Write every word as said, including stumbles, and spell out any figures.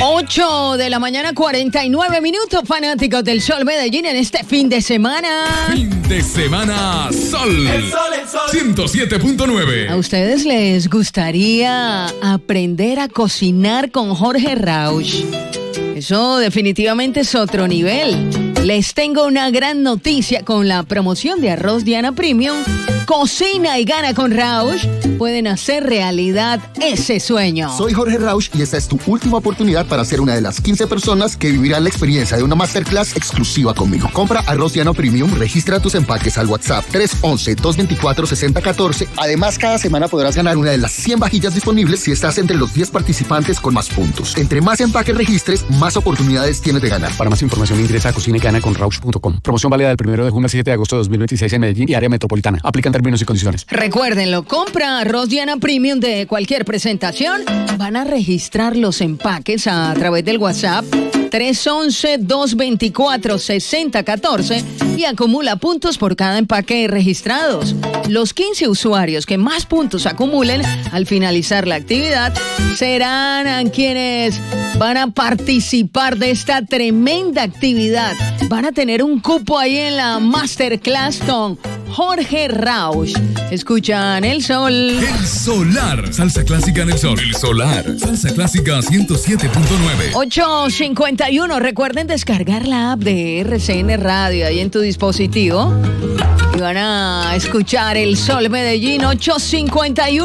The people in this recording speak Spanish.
ocho de la mañana, cuarenta y nueve minutos, fanáticos del Sol Medellín en este fin de semana. Fin de semana Sol. El Sol, el Sol. ciento siete punto nueve. ¿A ustedes les gustaría aprender a cocinar con Jorge Rauch? Eso definitivamente es otro nivel. Les tengo una gran noticia con la promoción de Arroz Diana Premium. Cocina y gana con Rauch. Pueden hacer realidad ese sueño. Soy Jorge Rauch y esta es tu última oportunidad para ser una de las quince personas que vivirán la experiencia de una masterclass exclusiva conmigo. Compra Arroz Diana Premium, registra tus empaques al WhatsApp tres once, dos veinticuatro, sesenta catorce. Además, cada semana podrás ganar una de las cien vajillas disponibles si estás entre los diez participantes con más puntos. Entre más empaques registres, más oportunidades tienes de ganar. Para más información ingresa a cocina y gana con rauch punto com. Promoción válida del primero de junio al siete de agosto de dos mil veintiséis en Medellín y área metropolitana. Aplican términos y condiciones. Recuérdenlo, compra Arroz Diana Premium de cualquier presentación. Van a registrar los empaques a través del WhatsApp tres once, dos veinticuatro, sesenta catorce y acumula puntos por cada empaque registrados. Los quince usuarios que más puntos acumulen al finalizar la actividad serán quienes van a participar de esta tremenda actividad. Van a tener un cupo ahí en la Masterclass con Jorge Rauch. Escuchan El Sol. El Solar. Salsa clásica en El Sol. El Solar. Salsa clásica ciento siete punto nueve. ocho cincuenta y uno. Recuerden descargar la app de R C N Radio ahí en tu dispositivo. Y van a escuchar El Sol Medellín. ocho cincuenta y uno.